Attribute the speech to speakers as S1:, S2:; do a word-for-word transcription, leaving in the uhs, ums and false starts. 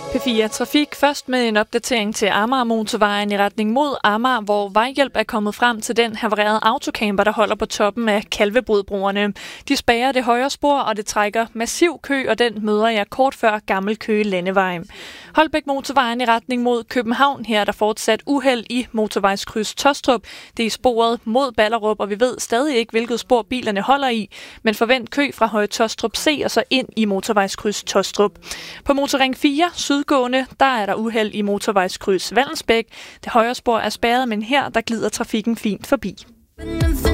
S1: P fire Trafik først med en opdatering til Amager-motorvejen i retning mod Amager, hvor vejhjælp er kommet frem til den havarerede autocamper, der holder på toppen af Kalvebrudbroerne. De spærrer det højre spor, og det trækker massiv kø, og den møder jeg kort før Gammel Køge Landevej. Holbæk-motorvejen i retning mod København. Her er der fortsat uheld i motorvejskryds Tostrup. Det er i sporet mod Ballerup, og vi ved stadig ikke, hvilket spor bilerne holder i. Men forvent kø fra Høje Tostrup C og så ind i motorvejskryds Tostrup. På Motorring fire sydgående, der er der uheld i motorvejskryds Vallensbæk. Det højre spor er spærret, men her der glider trafikken fint forbi.